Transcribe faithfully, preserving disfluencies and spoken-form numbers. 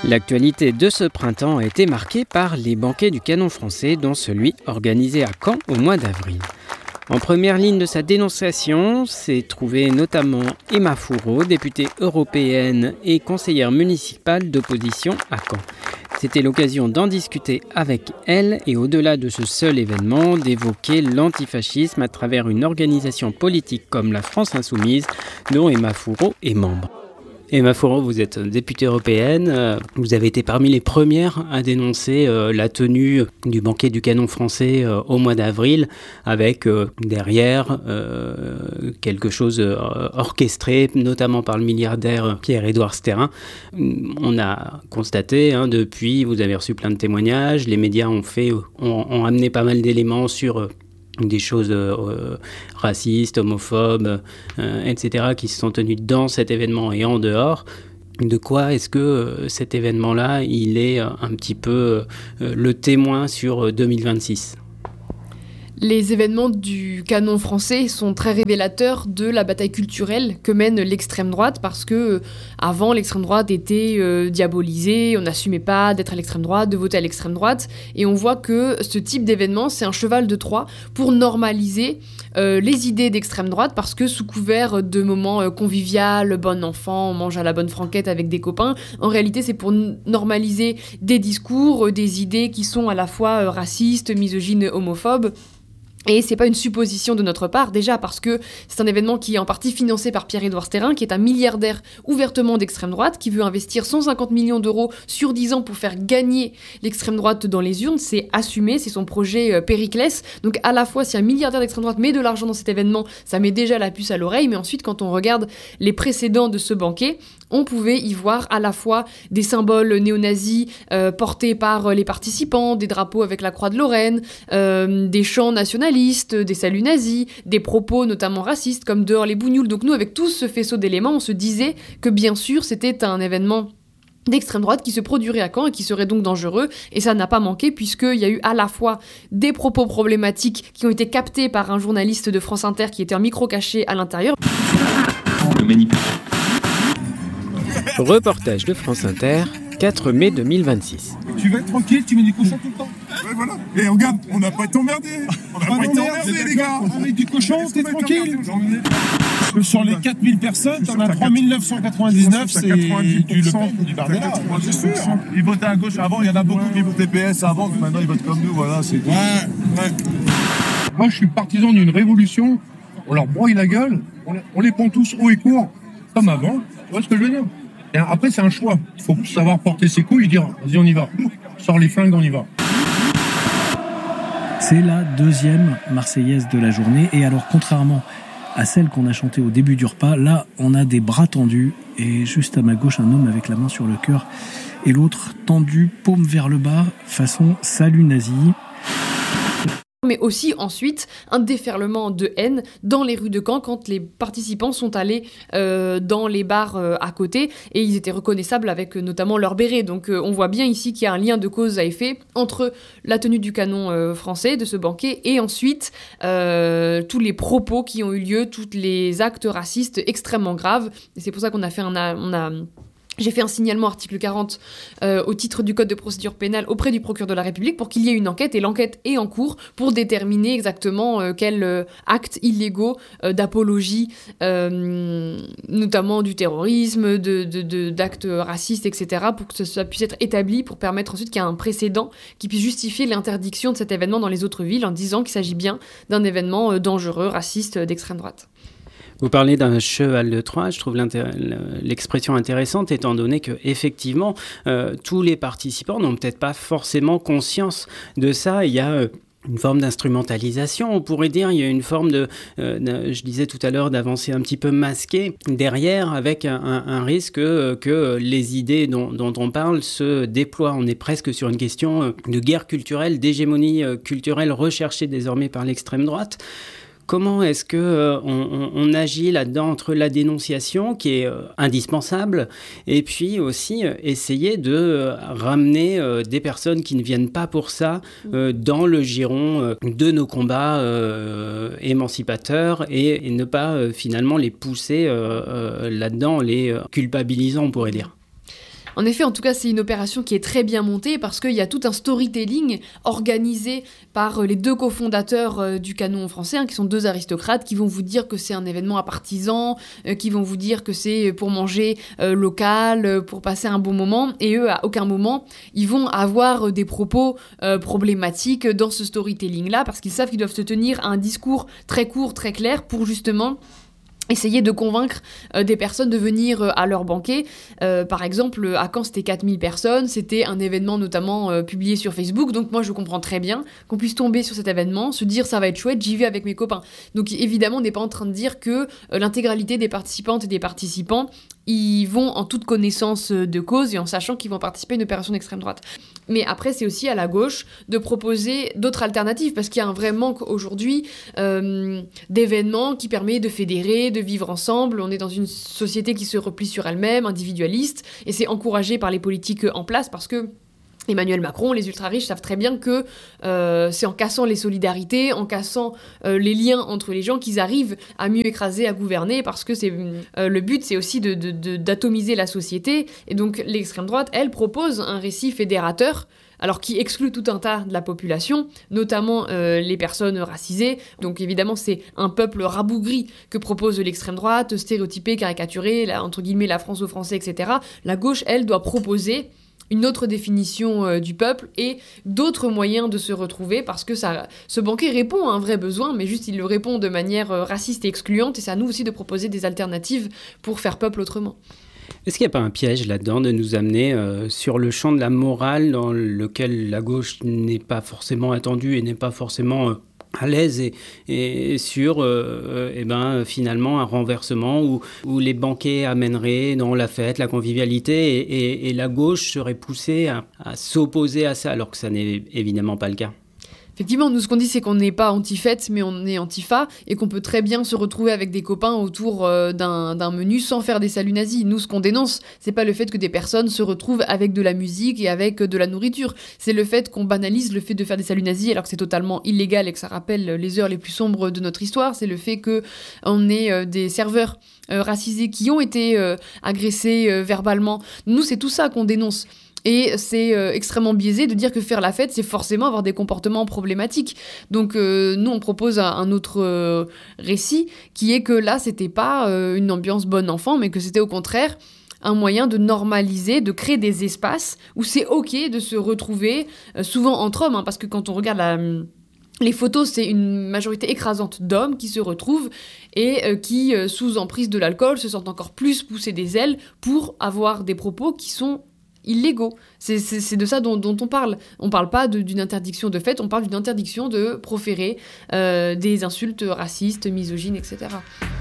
L'actualité de ce printemps a été marquée par les banquets du canon français, dont celui organisé à Caen au mois d'avril. En première ligne de sa dénonciation s'est trouvée notamment Emma Fourreau, députée européenne et conseillère municipale d'opposition à Caen. C'était l'occasion d'en discuter avec elle et au-delà de ce seul événement, d'évoquer l'antifascisme à travers une organisation politique comme la France Insoumise, dont Emma Fourreau est membre. Emma Fourreau, vous êtes députée européenne, vous avez été parmi les premières à dénoncer euh, la tenue du banquet du canon français euh, au mois d'avril, avec euh, derrière euh, quelque chose euh, orchestré, notamment par le milliardaire Pierre-Édouard Sterrin. On a constaté, hein, depuis, vous avez reçu plein de témoignages, les médias ont, fait, ont, ont amené pas mal d'éléments sur... Euh, des choses euh, racistes, homophobes, euh, et cetera, qui se sont tenues dans cet événement et en dehors. De quoi est-ce que euh, cet événement-là, il est euh, un petit peu euh, le témoin sur euh, deux mille vingt-six ? Les événements du canon français sont très révélateurs de la bataille culturelle que mène l'extrême droite, parce que euh, avant l'extrême droite était euh, diabolisée, on n'assumait pas d'être à l'extrême droite, de voter à l'extrême droite, et on voit que ce type d'événement, c'est un cheval de Troie pour normaliser euh, les idées d'extrême droite, parce que sous couvert de moments euh, conviviaux, bon enfant, on mange à la bonne franquette avec des copains, en réalité c'est pour n- normaliser des discours, euh, des idées qui sont à la fois euh, racistes, misogynes, homophobes. Et c'est pas une supposition de notre part, déjà parce que c'est un événement qui est en partie financé par Pierre-Édouard Sterrin, qui est un milliardaire ouvertement d'extrême droite, qui veut investir cent cinquante millions d'euros sur dix ans pour faire gagner l'extrême droite dans les urnes. C'est assumé, c'est son projet euh, Périclès. Donc à la fois, si un milliardaire d'extrême droite met de l'argent dans cet événement, ça met déjà la puce à l'oreille, mais ensuite, quand on regarde les précédents de ce banquet, on pouvait y voir à la fois des symboles néo-nazis euh, portés par les participants, des drapeaux avec la croix de Lorraine, euh, des chants nationalistes, des saluts nazis, des propos notamment racistes comme dehors les bougnoules. Donc nous, avec tout ce faisceau d'éléments, on se disait que bien sûr c'était un événement d'extrême droite qui se produirait à Caen et qui serait donc dangereux, et ça n'a pas manqué puisqu'il y a eu à la fois des propos problématiques qui ont été captés par un journaliste de France Inter qui était en micro caché à l'intérieur. Reportage de France Inter, quatre mai deux mille vingt-six. Tu vas être tranquille, tu mets du cochon tout le temps. Ouais, voilà. Et regarde, on n'a pas été emmerdés. On n'a pas, pas été emmerdés, les gars. Avec du cochon, t'es tranquille. Sur les quatre mille personnes, t'en as trois mille neuf cent quatre-vingt-dix-neuf, c'est du Le Pen, du Bardella. C'est sûr. Ils votaient à gauche avant, il y en a beaucoup qui votaient P S avant, maintenant ils votent comme nous, voilà. C'est ouais, ouais. Moi, je suis partisan d'une révolution. On leur broye la gueule, on les, on les prend tous haut et court, comme avant. Tu vois ce que je veux dire? Et après, c'est un choix. Il faut savoir porter ses couilles et dire, vas-y, on y va. Sors les flingues, on y va. C'est la deuxième Marseillaise de la journée. Et alors, contrairement à celle qu'on a chantée au début du repas, là, on a des bras tendus. Et juste à ma gauche, un homme avec la main sur le cœur. Et l'autre tendu, paume vers le bas, façon salut nazi. Mais aussi ensuite un déferlement de haine dans les rues de Caen quand les participants sont allés euh, dans les bars euh, à côté, et ils étaient reconnaissables avec euh, notamment leur béret. Donc euh, on voit bien ici qu'il y a un lien de cause à effet entre la tenue du canon euh, français de ce banquet et ensuite euh, tous les propos qui ont eu lieu, tous les actes racistes extrêmement graves. Et c'est pour ça qu'on a fait un... On a, J'ai fait un signalement article quarante euh, au titre du Code de procédure pénale auprès du procureur de la République pour qu'il y ait une enquête, et l'enquête est en cours pour déterminer exactement euh, quels euh, actes illégaux euh, d'apologie, euh, notamment du terrorisme, de, de, de, d'actes racistes, et cetera, pour que ça puisse être établi, pour permettre ensuite qu'il y ait un précédent qui puisse justifier l'interdiction de cet événement dans les autres villes en disant qu'il s'agit bien d'un événement euh, dangereux, raciste, euh, d'extrême droite. Vous parlez d'un cheval de Troie, je trouve l'expression intéressante étant donné que effectivement euh, tous les participants n'ont peut-être pas forcément conscience de ça. Il y a euh, une forme d'instrumentalisation, on pourrait dire. Il y a une forme de, euh, de je disais tout à l'heure, d'avancée un petit peu masquée derrière, avec un, un, un risque euh, que les idées dont, dont on parle se déploient. On est presque sur une question de guerre culturelle, d'hégémonie euh, culturelle recherchée désormais par l'extrême droite. Comment est-ce qu'on euh, on, on agit là-dedans entre la dénonciation, qui est euh, indispensable, et puis aussi euh, essayer de euh, ramener euh, des personnes qui ne viennent pas pour ça euh, dans le giron euh, de nos combats euh, émancipateurs, et, et ne pas euh, finalement les pousser euh, euh, là-dedans, les euh, culpabilisant, on pourrait dire. En effet, en tout cas, c'est une opération qui est très bien montée parce qu'il y a tout un storytelling organisé par les deux cofondateurs du Canon français, hein, qui sont deux aristocrates, qui vont vous dire que c'est un événement à partisans, euh, qui vont vous dire que c'est pour manger euh, local, pour passer un bon moment, et eux, à aucun moment, ils vont avoir des propos euh, problématiques dans ce storytelling-là, parce qu'ils savent qu'ils doivent se tenir à un discours très court, très clair, pour justement essayer de convaincre euh, des personnes de venir euh, à leur banquet. Euh, par exemple, à Caen, c'était quatre mille personnes, c'était un événement notamment euh, publié sur Facebook, donc moi je comprends très bien qu'on puisse tomber sur cet événement, se dire ça va être chouette, j'y vais avec mes copains. Donc évidemment, on n'est pas en train de dire que euh, l'intégralité des participantes et des participants ils vont en toute connaissance de cause et en sachant qu'ils vont participer à une opération d'extrême droite. Mais après, c'est aussi à la gauche de proposer d'autres alternatives, parce qu'il y a un vrai manque aujourd'hui euh, d'événements qui permettent de fédérer, de vivre ensemble. On est dans une société qui se replie sur elle-même, individualiste, et c'est encouragé par les politiques en place, parce que Emmanuel Macron, les ultra-riches savent très bien que euh, c'est en cassant les solidarités, en cassant euh, les liens entre les gens qu'ils arrivent à mieux écraser, à gouverner, parce que c'est, euh, le but, c'est aussi de, de, de, d'atomiser la société. Et donc l'extrême droite, elle, propose un récit fédérateur, alors qui exclut tout un tas de la population, notamment euh, les personnes racisées. Donc évidemment, c'est un peuple rabougri que propose l'extrême droite, stéréotypé, caricaturé, la, entre guillemets, la France aux Français, et cetera. La gauche, elle, doit proposer une autre définition euh, du peuple et d'autres moyens de se retrouver, parce que ça, ce banquet répond à un vrai besoin, mais juste il le répond de manière euh, raciste et excluante, et c'est à nous aussi de proposer des alternatives pour faire peuple autrement. Est-ce qu'il n'y a pas un piège là-dedans de nous amener euh, sur le champ de la morale dans lequel la gauche n'est pas forcément attendue et n'est pas forcément... Euh... à l'aise et, et sur euh, et ben, finalement un renversement où, où les banquets amèneraient dans la fête, la convivialité et, et, et la gauche serait poussée à, à s'opposer à ça, alors que ça n'est évidemment pas le cas. Effectivement, nous, ce qu'on dit, c'est qu'on n'est pas anti-fête, mais on est antifa, et qu'on peut très bien se retrouver avec des copains autour euh, d'un, d'un menu sans faire des saluts nazis. Nous, ce qu'on dénonce, c'est pas le fait que des personnes se retrouvent avec de la musique et avec de la nourriture. C'est le fait qu'on banalise le fait de faire des saluts nazis, alors que c'est totalement illégal et que ça rappelle les heures les plus sombres de notre histoire. C'est le fait qu'on ait euh, des serveurs euh, racisés qui ont été euh, agressés euh, verbalement. Nous, c'est tout ça qu'on dénonce. Et c'est euh, extrêmement biaisé de dire que faire la fête, c'est forcément avoir des comportements problématiques. Donc euh, nous, on propose un, un autre euh, récit, qui est que là, c'était pas euh, une ambiance bon enfant, mais que c'était au contraire un moyen de normaliser, de créer des espaces où c'est ok de se retrouver, euh, souvent entre hommes, hein, parce que quand on regarde la... les photos, c'est une majorité écrasante d'hommes qui se retrouvent et euh, qui, euh, sous emprise de l'alcool, se sentent encore plus pousser des ailes pour avoir des propos qui sont illégaux. C'est, c'est, c'est de ça dont, dont on parle. On parle pas de, d'une interdiction de fait, on parle d'une interdiction de proférer euh, des insultes racistes, misogynes, et cetera.